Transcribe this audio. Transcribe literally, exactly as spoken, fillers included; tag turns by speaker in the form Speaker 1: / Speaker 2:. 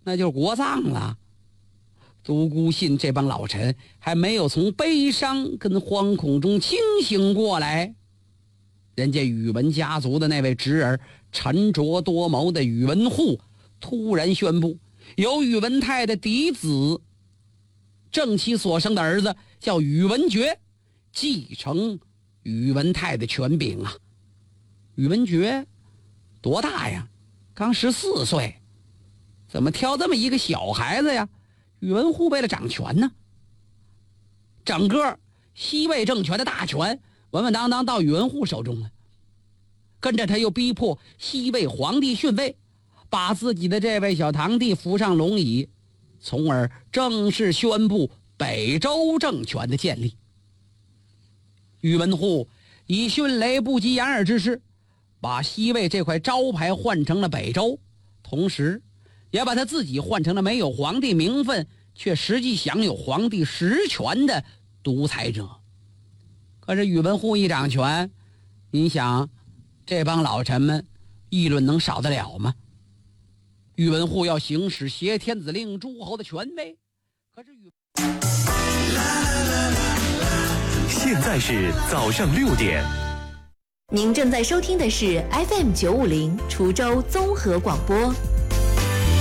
Speaker 1: 那就是国葬了。独孤信这帮老臣还没有从悲伤跟惶恐中清醒过来，人家宇文家族的那位侄儿沉着多谋的宇文护突然宣布，由宇文泰的嫡子正妻所生的儿子叫宇文觉继承宇文泰的权柄啊。宇文觉多大呀？刚十四岁，怎么挑这么一个小孩子呀？宇文护为了掌权呢，整个西魏政权的大权稳稳当当到宇文护手中了。跟着他又逼迫西魏皇帝逊位，把自己的这位小堂弟扶上龙椅，从而正式宣布北周政权的建立。宇文护以迅雷不及掩耳之势，把西魏这块招牌换成了北周，同时也把他自己换成了没有皇帝名分却实际享有皇帝实权的独裁者。可是宇文护一掌权，你想这帮老臣们议论能少得了吗？宇文护要行使挟天子令诸侯的权威，可是宇
Speaker 2: 现在是早上六点。
Speaker 3: 您正在收听的是 F M 九五零滁州综合广播。